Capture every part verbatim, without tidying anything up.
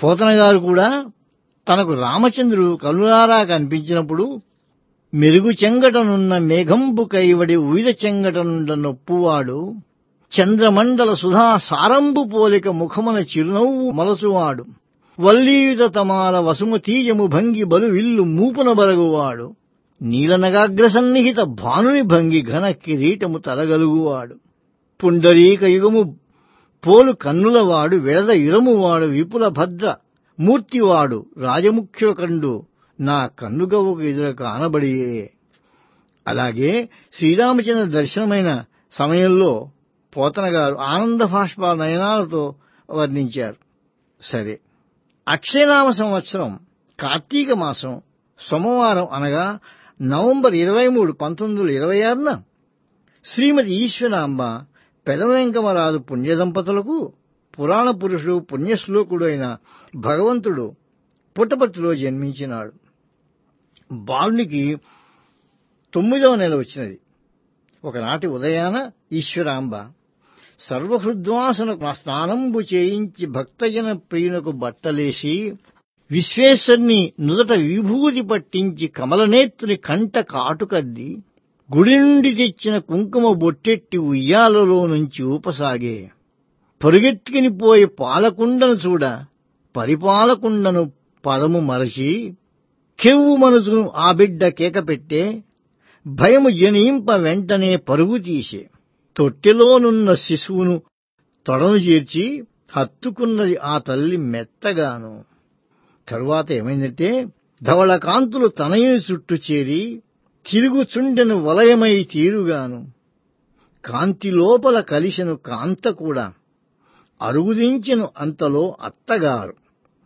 పోతనగారు కూడా తనకు రామచంద్రుడు కనులారా కనిపించినప్పుడు మెరుగు చెంగటనున్న మేఘంబు కైవడి ఉయిద చెంగటనుండ నొప్పువాడు చంద్రమండల సుధా సారంబు పోలిక ముఖమున చిరునవ్వు మలసువాడు వల్లీయుత తమాల వసుమతీయము భంగి బలు విల్లు మూపున బలగువాడు నీలనగాగ్ర సన్నిహిత భానుని భంగి ఘన కిరీటము తలగలుగువాడు పుండరీక యుగము పోలు కన్నులవాడు వెడద ఇరమువాడు విపుల భద్ర మూర్తివాడు రాజముఖ్యుల కండు నా కన్నుగవ్వకు ఎదుర కానబడియే. అలాగే శ్రీరామచంద్ర దర్శనమైన సమయంలో పోతనగారు ఆనంద భాష్ప నయనాలతో వర్ణించారు. సరే, అక్షయనామ సంవత్సరం కార్తీక మాసం సోమవారం అనగా నవంబర్ ఇరవై మూడు పంతొమ్మిది వందల ఇరవై ఆరున శ్రీమతి ఈశ్వరాంబ పెదవెంకమరాజు పుణ్యదంపతులకు పురాణ పురుషుడు పుణ్యశ్లోకుడు అయిన భగవంతుడు పుట్టపర్తిలో జన్మించినాడు. బాలునికి తొమ్మిదవ నెల వచ్చినది. ఒకనాటి ఉదయాన ఈశ్వరాంబ సర్వహృద్వాసనకు స్నానంబు చేయించి భక్తజన ప్రియునకు బట్టలేసి విశ్వేశ్వరుని నుదట విభూతి పట్టించి కమలనేత్రుని కంట కాటుకద్ది గుడి నుండి తెచ్చిన కుంకుమ బొట్టెట్టి ఉయ్యాలలో నుంచి ఊపసాగే. పరుగెత్తుకుని పోయి పాలకుండను చూడ పరిపాలకుండను పదము మరచి కెవ్వు మనసును ఆ బిడ్డ కేక పెట్టే భయము జనింప వెంటనే పరుగు తీసే తొట్టెలోనున్న శిశువును తొడను చేర్చి హత్తుకున్నది ఆ తల్లి మెత్తగాను. తరువాత ఏమైందంటే ధవళకాంతులు తనయుని చుట్టూ చేరి తిరుగుచుండెను వలయమై తీరుగాను కాంతి లోపల కలిసెను కాంత కూడా అరుగుదించెను అంతలో అత్తగారు.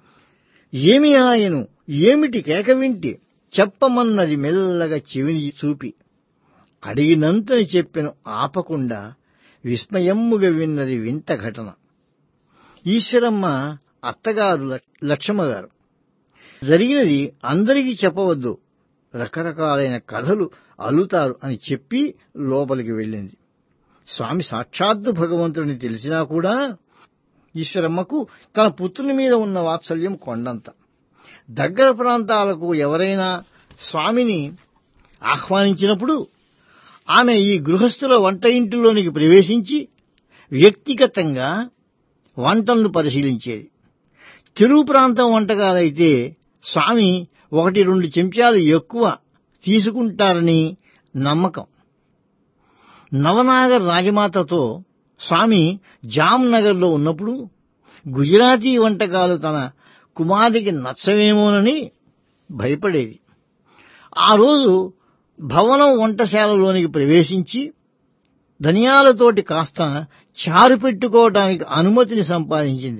ఏమి ఆయను ఏమిటి కేక వింటి చెప్పమన్నది మెల్లగా చెవిని చూపి అడిగినంతని చెప్పెను ఆపకుండా విస్మయమ్ముగా విన్నది వింత ఘటన. ఈశ్వరమ్మ అత్తగారు లక్ష్మగారు జరిగినది అందరికీ చెప్పవద్దు, రకరకాలైన కథలు అల్లుతారు అని చెప్పి లోపలికి వెళ్ళింది. స్వామి సాక్షాత్తు భగవంతుడిని తెలిసినా కూడా ఈశ్వరమ్మకు తన పుత్రుని మీద ఉన్న వాత్సల్యం కొండంత. దగ్గర ప్రాంతాలకు ఎవరైనా స్వామిని ఆహ్వానించినప్పుడు ఆమె ఈ గృహస్థుల వంట ఇంటిలోనికి ప్రవేశించి వ్యక్తిగతంగా వంటలను పరిశీలించేది. తెలుగు ప్రాంతం వంటకాలైతే స్వామి ఒకటి రెండు చెంచాలు ఎక్కువ తీసుకుంటారని నమ్మకం. నవనాగర్ రాజమాతతో స్వామి జామ్నగర్లో ఉన్నప్పుడు గుజరాతీ వంటకాలు తన కుమారుడికి నచ్చవేమోనని భయపడేది. ఆ రోజు భవనం వంటశాలలోనికి ప్రవేశించి ధనియాలతోటి కాస్త చారు పెట్టుకోవడానికి అనుమతిని సంపాదించింది.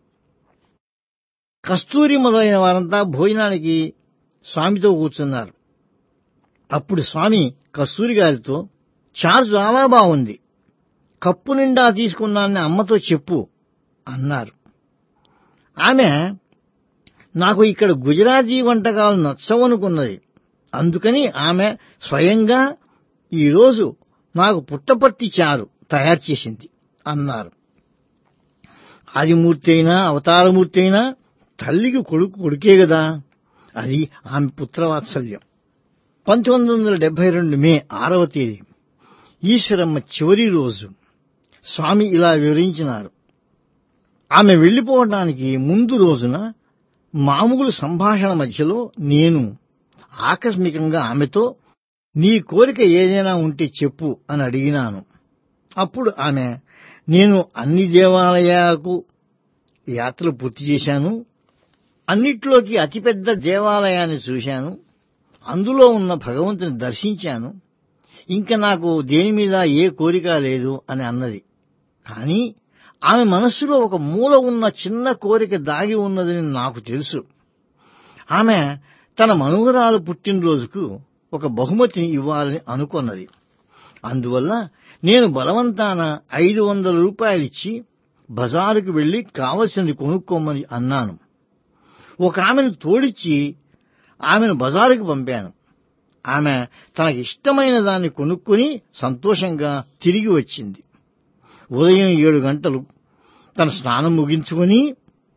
కస్తూరి మొదలైన వారంతా భోజనానికి స్వామితో కూర్చున్నారు. అప్పుడు స్వామి కస్తూరి గారితో, చారు చాలా బాగుంది, కప్పు నిండా తీసుకున్నానని అమ్మతో చెప్పు అన్నారు. ఆమె నాకు ఇక్కడ గుజరాతీ వంటకాలు నచ్చవనుకున్నది, అందుకని ఆమె స్వయంగా ఈరోజు నాకు పుట్టపర్తి చారు తయారు చేసింది అన్నారు. ఆదిమూర్తి అయినా అవతారమూర్తి అయినా తల్లికి కొడుకు కొడుకే కదా, అది ఆమె పుత్రవాత్సల్యం. పంతొమ్మిది వందల డెబ్బై రెండు మే ఆరవ తేదీ ఈశ్వరమ్మ చివరి రోజు. స్వామి ఇలా వివరించినారు. ఆమె వెళ్లిపోవడానికి ముందు రోజున మామూలు సంభాషణ మధ్యలో నేను ఆకస్మికంగా ఆమెతో నీ కోరిక ఏదైనా ఉంటే చెప్పు అని అడిగినాను. అప్పుడు ఆమె, నేను అన్ని దేవాలయాలకు యాత్రలు పూర్తి చేశాను, అన్నిట్లోకి అతిపెద్ద దేవాలయాన్ని చూశాను, అందులో ఉన్న భగవంతుని దర్శించాను, ఇంకా నాకు దేని మీద ఏ కోరిక లేదు అని అన్నది. కానీ ఆమె మనస్సులో ఒక మూల ఉన్న చిన్న కోరిక దాగి ఉన్నదని నాకు తెలుసు. ఆమె తన మనుమరాలు పుట్టినరోజుకు ఒక బహుమతిని ఇవ్వాలని అనుకున్నది. అందువల్ల నేను బలవంతాన ఐదు వందల రూపాయలిచ్చి బజారుకు వెళ్లి కావలసింది కొనుక్కోమని అన్నాను. ఒక ఆమెను తోడిచ్చి ఆమెను బజారుకు పంపాను. ఆమె తనకి ఇష్టమైన దాన్ని కొనుక్కుని సంతోషంగా తిరిగి వచ్చింది. ఉదయం ఏడు గంటలు తన స్నానం ముగించుకుని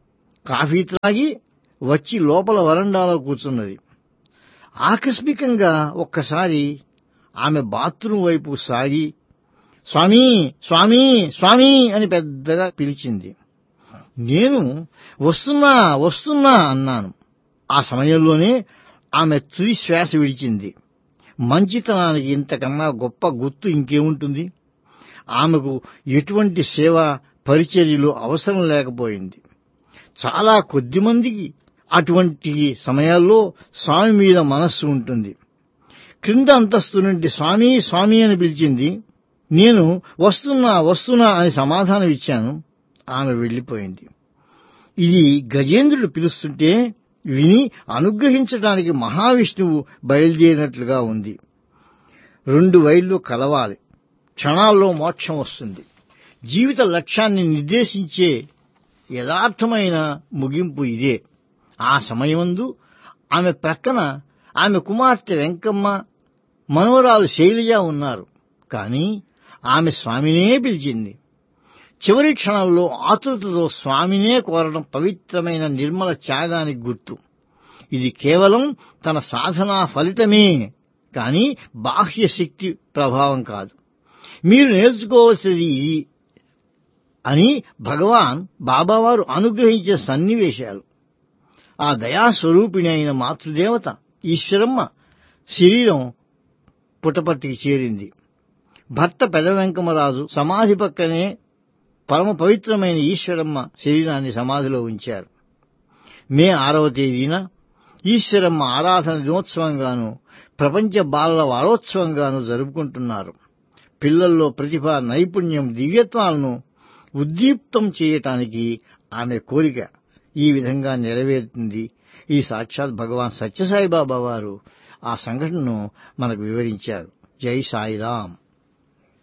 కాఫీ త్రాగి వచ్చి లోపల వరండాలో కూర్చున్నది. ఆకస్మికంగా ఒక్కసారి ఆమె బాత్రూం వైపు సాగి స్వామీ స్వామీ స్వామీ అని పెద్దగా పిలిచింది. నేను వస్తున్నా వస్తున్నా అన్నాను. ఆ సమయంలోనే ఆమె తుది శ్వాస విడిచింది. మంచితనానికి ఇంతకన్నా గొప్ప గుర్తు ఇంకేముంటుంది? ఆమెకు ఎటువంటి సేవ పరిచర్యలు అవసరం లేకపోయింది. చాలా కొద్ది మందికి అటువంటి సమయాల్లో స్వామి మీద మనస్సు ఉంటుంది. క్రింద అంతస్తు నుండి స్వామి స్వామి అని పిలిచింది. నేను వస్తున్నా వస్తున్నా అని సమాధానం ఇచ్చాను. ఆమె వెళ్లిపోయింది. ఇది గజేంద్రుడు పిలుస్తుంటే విని అనుగ్రహించడానికి మహావిష్ణువు బయలుదేరినట్లుగా ఉంది. రెండు వైళ్లు కలవాలి, క్షణాల్లో మోక్షం వస్తుంది. జీవిత లక్ష్యాన్ని నిర్దేశించే యథార్థమైన ముగింపు ఇదే. ఆ సమయమందు ఆమె ప్రక్కన ఆమె కుమార్తె వెంకమ్మ, మనవరాలు శైలజ ఉన్నారు. కాని ఆమె స్వామినే పిలిచింది. చివరి క్షణంలో ఆతృతతో స్వామినే కోరడం పవిత్రమైన నిర్మల త్యాగానికి గుర్తు. ఇది కేవలం తన సాధనా ఫలితమే కాని బాహ్య శక్తి ప్రభావం కాదు. మీరు నేర్చుకోవలసింది ఇది అని భగవాన్ బాబావారు అనుగ్రహించే సన్నివేశాలు. ఆ దయాస్వరూపిణి అయిన మాతృదేవత ఈశ్వరమ్మ శరీరం పుటపర్తికి చేరింది. భర్త పెద వెంకమరాజు సమాధి పక్కనే పరమ పవిత్రమైన ఈశ్వరమ్మ శరీరాన్ని సమాధిలో ఉంచారు. మే ఆరవ తేదీన ఈశ్వరమ్మ ఆరాధన దినోత్సవంగాను ప్రపంచ బాలల వారోత్సవంగాను జరుపుకుంటున్నారు. పిల్లల్లో ప్రతిభ, నైపుణ్యం, దివ్యత్వాలను ఉద్దీప్తం చేయటానికి ఆమె కోరిక ఈ విధంగా నెరవేరుతుంది. ఈ సాక్షాత్ భగవాన్ సత్యసాయిబాబా వారు ఆ సంఘటనను మనకు వివరించారు. జై సాయిరాం.